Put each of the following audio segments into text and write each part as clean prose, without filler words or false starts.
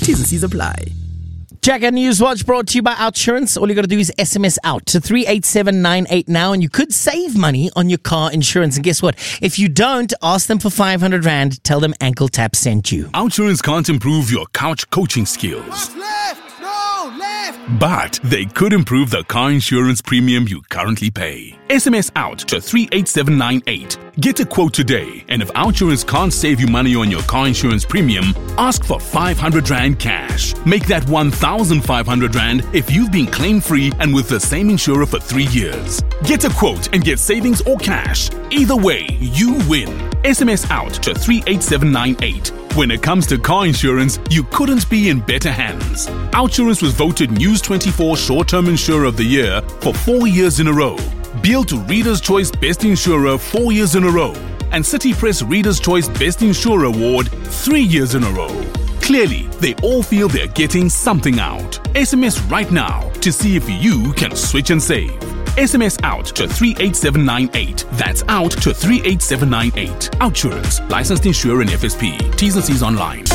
T's and C's apply. Jacker News Watch brought to you by Outsurance. All you got to do is SMS out to 38798 now, and you could save money on your car insurance. And guess what? If you don't, ask them for 500 Rand. Tell them Ankle Tap sent you. Outsurance can't improve your couch coaching skills. Left! No, left! But they could improve the car insurance premium you currently pay. SMS out to 38798. Get a quote today, and if Outsurance can't save you money on your car insurance premium, ask for 500 Rand cash. Make that 1,500 Rand if you've been claim-free and with the same insurer for 3 years. Get a quote and get savings or cash. Either way, you win. SMS out to 38798. When it comes to car insurance, you couldn't be in better hands. Outsurance was voted News 24 Short-Term Insurer of the Year for 4 years in a row. Beal to Reader's Choice Best Insurer 4 years in a row. And City Press Reader's Choice Best Insurer Award 3 years in a row. Clearly, they all feel they're getting something out. SMS right now to see if you can switch and save. SMS out to 38798. That's out to 38798. Outsurance. Licensed insurer and FSP. T's and C's online.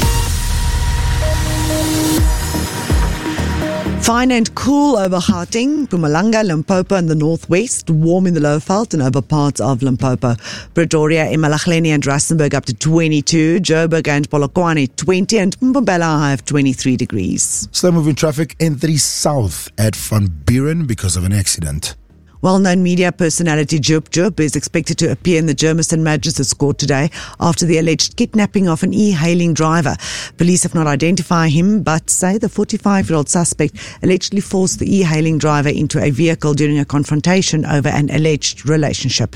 Fine and cool over Gauteng, Mpumalanga, Limpopo and the northwest. Warm in the Lowveld and over parts of Limpopo. Pretoria, eMalahleni and Rustenburg up to 22. Joburg and Polokwane 20. And Mbombela high of 23 degrees. Slow moving traffic N3 South at Van Buren because of an accident. Well-known media personality Joop Joop is expected to appear in the Germiston Magistrates Court today after the alleged kidnapping of an e-hailing driver. Police have not identified him, but say the 45-year-old suspect allegedly forced the e-hailing driver into a vehicle during a confrontation over an alleged relationship.